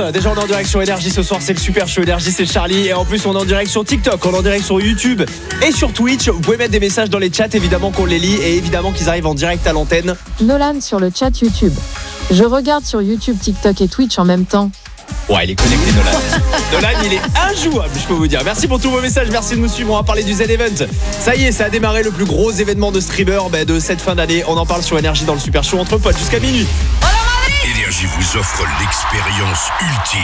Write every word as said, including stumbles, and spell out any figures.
Déjà on est en direct sur Énergie ce soir, c'est le super show Énergie, c'est Charlie. Et en plus on est en direct sur TikTok, on est en direct sur YouTube et sur Twitch. Vous pouvez mettre des messages dans les chats, évidemment qu'on les lit et évidemment qu'ils arrivent en direct à l'antenne. Nolan sur le chat YouTube. Je regarde sur YouTube, TikTok et Twitch en même temps. Ouais, il est connecté Nolan. Nolan, il est injouable, je peux vous dire. Merci pour tous vos messages, merci de nous suivre. On va parler du Z-Event. Ça y est, ça a démarré, le plus gros événement de streamer bah, de cette fin d'année. On en parle sur Énergie dans le super show entre potes jusqu'à minuit. Énergie vous offre l'expérience ultime.